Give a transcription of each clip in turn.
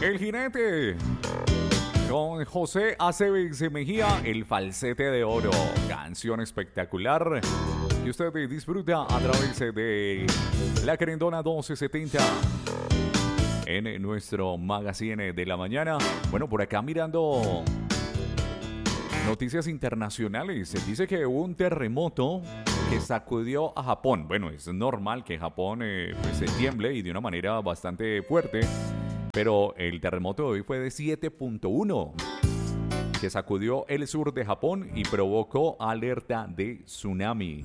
El jinete con José Aceves Mejía, el falsete de oro, canción espectacular que usted disfruta a través de La Querendona 1270 en nuestro magazine de la mañana. Bueno, por acá mirando noticias internacionales, se dice que hubo un terremoto que sacudió a Japón. Bueno, es normal que Japón pues, se tiemble y de una manera bastante fuerte. Pero el terremoto de hoy fue de 7.1, que sacudió el sur de Japón y provocó alerta de tsunami.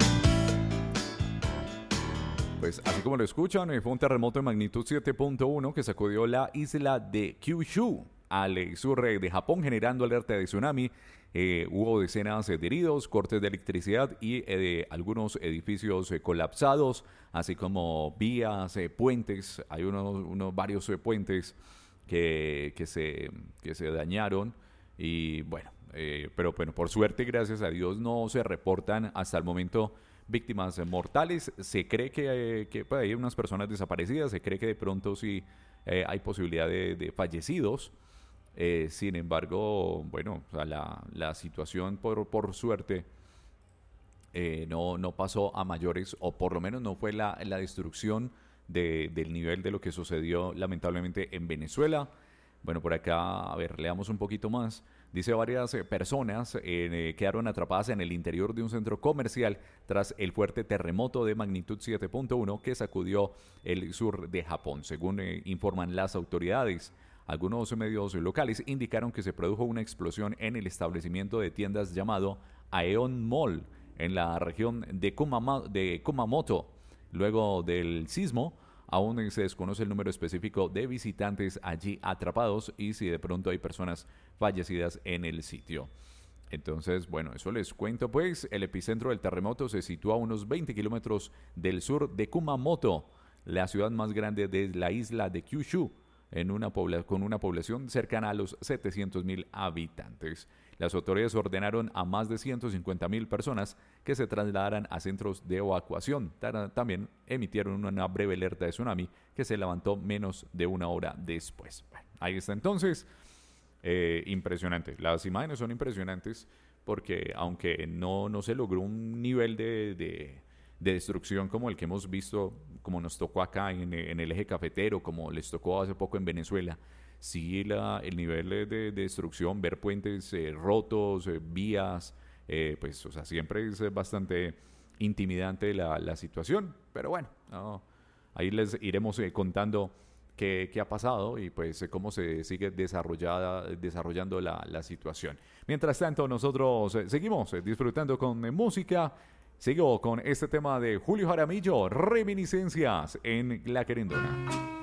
Pues así como lo escuchan, fue un terremoto de magnitud 7.1 que sacudió la isla de Kyushu al sur de Japón, generando alerta de tsunami. Hubo decenas de heridos, cortes de electricidad y algunos edificios colapsados, así como vías, puentes. Hay varios puentes que se dañaron y bueno, pero bueno, por suerte, gracias a Dios, no se reportan hasta el momento víctimas mortales. Se cree que pues, hay unas personas desaparecidas, se cree que de pronto sí hay posibilidad de fallecidos. Sin embargo, bueno, o sea, la situación por suerte no pasó a mayores, o por lo menos no fue la destrucción del nivel de lo que sucedió lamentablemente en Venezuela. Bueno, por acá, a ver, leamos un poquito más. Dice varias personas quedaron atrapadas en el interior de un centro comercial tras el fuerte terremoto de magnitud 7.1 que sacudió el sur de Japón, según informan las autoridades. Algunos medios locales indicaron que se produjo una explosión en el establecimiento de tiendas llamado Aeon Mall en la región de Kumamoto. Luego del sismo, aún se desconoce el número específico de visitantes allí atrapados y si de pronto hay personas fallecidas en el sitio. Entonces, bueno, eso les cuento pues. El epicentro del terremoto se sitúa a unos 20 kilómetros del sur de Kumamoto, la ciudad más grande de la isla de Kyushu, con una población cercana a los 700,000 habitantes. Las autoridades ordenaron a más de 150,000 personas que se trasladaran a centros de evacuación. También emitieron una breve alerta de tsunami que se levantó menos de una hora después. Bueno, ahí está entonces. Impresionante. Las imágenes son impresionantes porque aunque no se logró un nivel de destrucción como el que hemos visto, como nos tocó acá en el eje cafetero, como les tocó hace poco en Venezuela, sí el nivel de destrucción, ver puentes rotos, vías, pues o sea, siempre es bastante intimidante la situación, pero bueno, no, ahí les iremos contando qué ha pasado y pues cómo se sigue desarrollando la situación. Mientras tanto, nosotros seguimos disfrutando con música. Sigo con este tema de Julio Jaramillo, Reminiscencias en La Querendona.